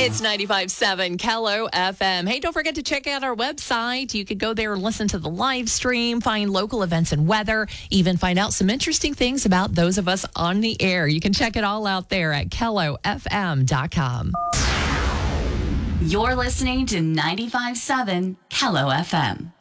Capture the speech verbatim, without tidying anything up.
It's ninety-five point seven Kello F M. Hey, don't forget to check out our website. You could go there and listen to the live stream, find local events and weather, even find out some interesting things about those of us on the air. You can check it all out there at kello f m dot com. You're listening to ninety-five point seven Kello F M.